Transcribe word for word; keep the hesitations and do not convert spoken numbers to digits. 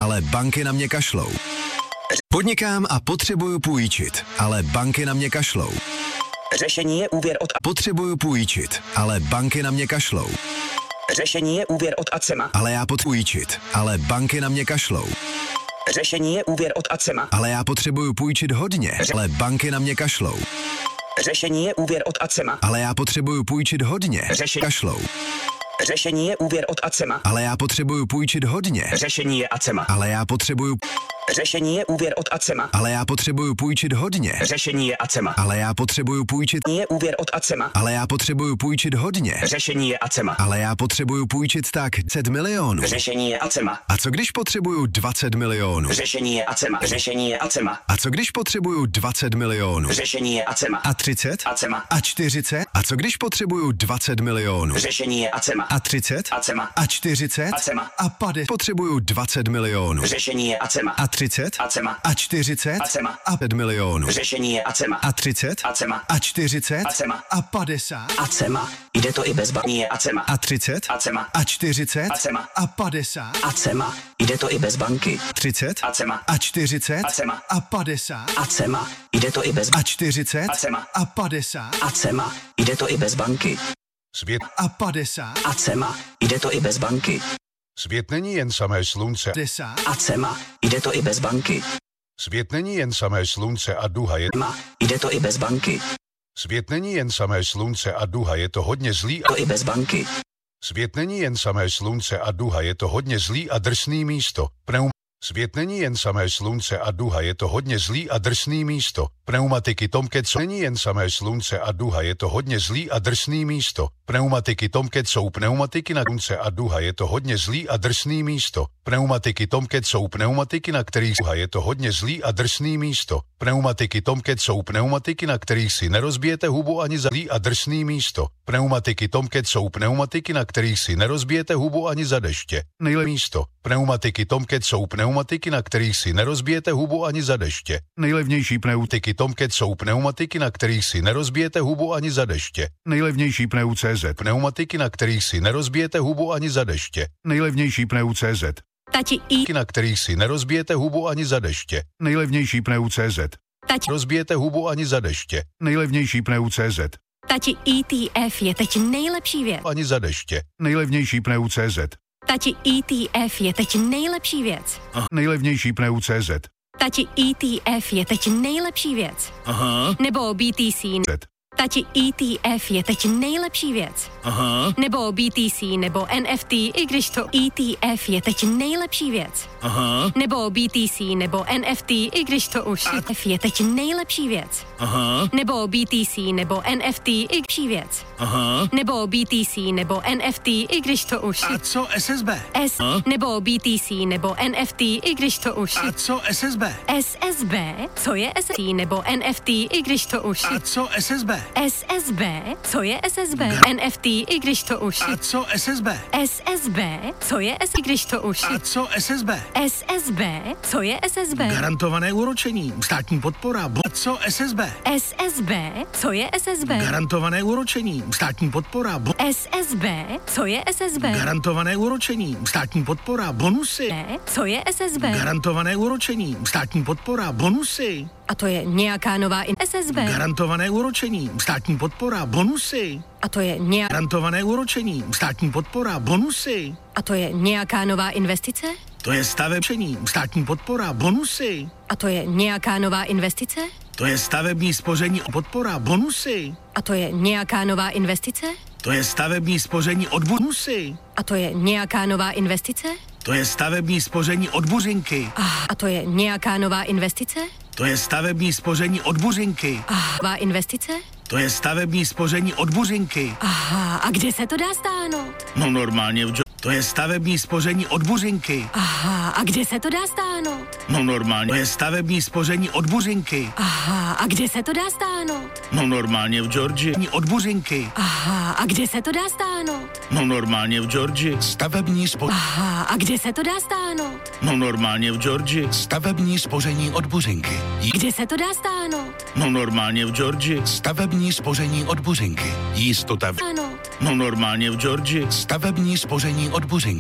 ale banky na mě kašlou. Podnikám a potřebuju půjčit, ale banky na mě kašlou. Řešení je úvěr od... Potřebuju půjčit, ale banky na mě kašlou. Řešení je úvěr od Acema. Ale já potřebuji půjčit, ale banky na mě kašlou. Řešení je úvěr od Acema. Ale já potřebuju půjčit hodně, ale banky na mě kašlou. Řešení je úvěr od Acema. Ale já potřebuju půjčit hodně, Řešení. kašlou. Řešení je úvěr od Acema. Ale já potřebuju půjčit hodně. Řešení je Acema. Ale já potřebuju... Řešení je úvěr od Acema. Ale já potřebuju půjčit hodně. Řešení je Acema. Ale já potřebuju půjčit... Je úvěr od Acema. Ale já potřebuju půjčit hodně. Řešení je Acema. Ale já potřebuju půjčit tak deset milionů. Řešení je Acema. A co když potřebuju dvacet milionů? Řešení je Acema. Řešení je Acema. A co když potřebuju dvacet milionů? Řešení je Acema. A třicet? Acema. A čtyřicet? A co když potřebuju dvacet milionů? Řešení je Acema. A třicet? Acema. A čtyřicet? Acema. A padesát? Potřebuju dvacet milionů. Řešení je Acema. A třicet? Acema. A čtyřicet? Acema. A pět milionů. Řešení je Acema. A třicet? Acema. A čtyřicet? Acema. A padesát? Acema. Jde to i bez banky je Acema. A třicet? Acema. A čtyřicet? Acema. A padesát? Acema. Jde to i bez banky. třicet? Acema. A čtyřicet? Acema. A padesát? Acema. Jde to i bez A čtyřicet? Acema. A padesát? Acema. Jde to i bez banky. Svět, A padesát? Acema. Jde to i bez banky. svět není jen samé slunce. padesát? Acema. Jde to i bez banky. Svět není jen samé slunce a duha je... Ma. Jde to i bez banky. Svět není jen samé slunce a duha, je to hodně zlý a... To i bez banky. Svět není jen samé slunce a duha, je to hodně zlý a drsný místo. Pneum... Svět není jen samé slunce a duha, je to hodně zlý a drsný místo. Pneumatiky Tomcat jsou... Není jen samé slunce a duha, je to hodně zlý a drsný místo. Pneumatiky Tomcat jsou pneumatiky na slunce a duha, je to hodně zlý a drsný místo. Pneumatiky Tomcat jsou pneumatiky, na kterých duha, je to hodně zlý a drsný místo. Pneumatiky Tomcat jsou pneumatiky, na kterých si nerozbijete hubu ani za zlý a drsný místo. Pneumatiky Tomcat jsou pneumatiky, na kterých si nerozbijete hubu ani za deště. Nejlepší místo. Pneumatiky Tomcat jsou pneumatiky, na kterých si nerozbijete hubu ani za deště. Nejlevnější pneumatiky Tomcat jsou pneumatiky, na kterých si nerozbijete hubu ani za deště. Nejlevnější pneu C Z pneumatiky, na kterých si nerozbijete hubu ani za deště. Nejlevnější pneu C Z. Tati i. Na kterých si nerozbijete hubu ani za deště. Nejlevnější pneu C Z. Tati. Rozbijete hubu ani za deště. Nejlevnější pneu C Z. Tati E T F je teď nejlepší věc. Ani za deště. Nejlevnější pneu C Z. Tati E T F je teď nejlepší věc. Nejlevnější pneu C Z. Tati E T F je teď nejlepší věc. Aha. Nebo B T C. Tati E T F je teď nejlepší věc. Aha. Nebo B T C nebo N F T, i když to E T F je teď nejlepší věc. Aha. Nebo B T C nebo N F T, i když to už E T F je teď nejlepší věc. Aha. Nebo B T C nebo N F T, i lepší věc. Aha. Nebo B T C nebo N F T, i když to už A co S S B? S, nebo B T C nebo N F T, i když to už A co S S B? S S B, co je S S B nebo N F T, i když to už A co S S B? S S B, co je S S B, N F T, i když to už A co S S B? S S B, co je S, i když to už A co S S B? S S B, co je S S B, Garantované úročení, státní podpora. Bo- a co S S B? S S B, co je S S B, Garantované úročení, státní podpora. Bo- S S B, co je S S B, Garantované úročení, státní podpora. Bonusy. co je S S B, Garantované úročení, státní podpora. Bonusy. a to je nějaká nová in- S S B, Garantované úročení, státní podpora. Bonusy. a to je nějaká Garantované úročení, státní podpora. Bonusy. a to je nějaká nová investice, To je stavební, státní podpora. Bonusy. a to je nějaká nová investice, To je stavební spoření podpora. Bonusy. a to je nějaká nová investice, To je stavební spoření od bonusy. a to je nějaká nová investice, To je stavební spoření od buřinky. a to je nějaká nová investice, To je stavební spoření od buřinky. nová investice, To je stavební spoření od buřinky. aha, a kde se to dá stáhnout, No normálně v jo- To je stavební spoření od buřinky. aha, a kde se to dá stáhnout, No normálně. To je stavební spoření od buřinky. aha, a kde se to dá stáhnout, No normálně v Georgii. Od buřinky. aha, a kde se to dá stáhnout, No normálně v Georgii. Stavební spo... aha, a kde se to dá stáhnout, No normálně v Georgii. Stavební spoření od buřinky. kde se to dá stáhnout, No normálně v Georgii. Stavební spoření od buřinky. Jistota v... stáhnout. No normálně v Georgii. Stavební spoření od buřinky.